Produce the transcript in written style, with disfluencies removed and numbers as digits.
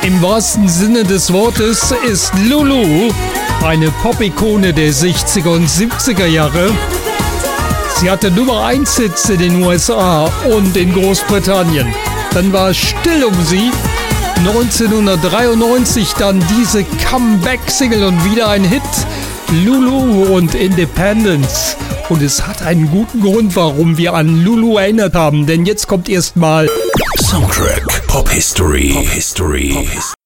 Im wahrsten Sinne des Wortes ist Lulu eine Pop-Ikone der 60er und 70er Jahre. Sie hatte Nummer 1 Hits in den USA und in Großbritannien. Dann war es still um sie. 1993 dann diese Comeback-Single und wieder ein Hit. Lulu und Independence. Und es hat einen guten Grund, warum wir an Lulu erinnert haben. Denn jetzt kommt erstmal Soundtrack Pop History.